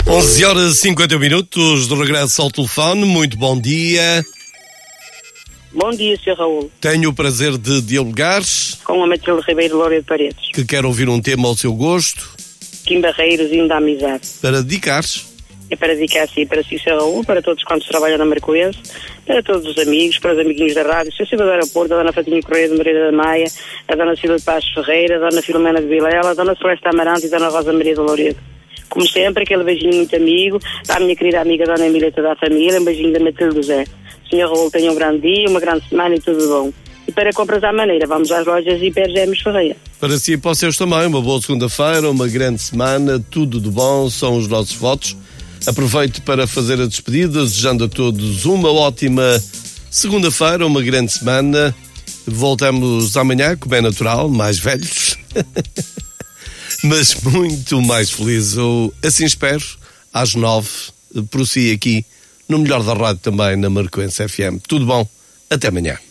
11h50, de regresso ao telefone. Muito bom dia. Bom dia, Sr. Raul. Tenho o prazer de dialogar Com a Matilde Ribeiro Loureiro de Paredes. que quer ouvir um tema ao seu gosto Kim Barreiros, Hino da Amizade. para dedicar-se. É para dedicar-se para si, Sr. Raul, para todos quantos trabalham na Marcoense, para todos os amigos, para os amiguinhos da rádio, Sr. Silva do Aeroporto, a Dona Fatinha Correia de Moreira da Maia, a Dona Silva de Paz Ferreira, a Dona Filomena de Vilela, a Dona Celeste Amarante e a Dona Rosa Maria de Louredo. Como sempre, aquele beijinho muito amigo à minha querida amiga Dona Emília e toda a família, um beijinho da Matilde do Zé. Sr. Raul, tenha um grande dia, uma grande semana e tudo bom. E para compras à maneira, vamos às lojas Hiper Gêmeos Ferreira. Para si e para os seus também, uma boa segunda-feira, uma grande semana, tudo de bom, são os nossos votos. Aproveito para fazer a despedida, desejando a todos uma ótima segunda-feira, uma grande semana. Voltamos amanhã, como é natural, mais velhos, mas muito mais felizes. Eu assim espero, às 9, por si aqui, no melhor da rádio também, na Marcoense FM. Tudo bom, até amanhã.